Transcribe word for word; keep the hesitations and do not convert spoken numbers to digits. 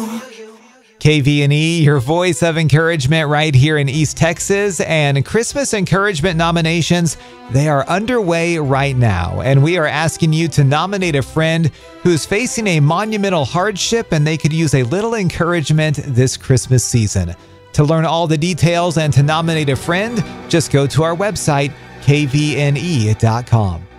K V N E, your voice of encouragement right here in East Texas. And Christmas encouragement nominations, they are underway right now. And we are asking you to nominate a friend who's facing a monumental hardship and they could use a little encouragement this Christmas season. To learn all the details and to nominate a friend, just go to our website, K V N E dot com.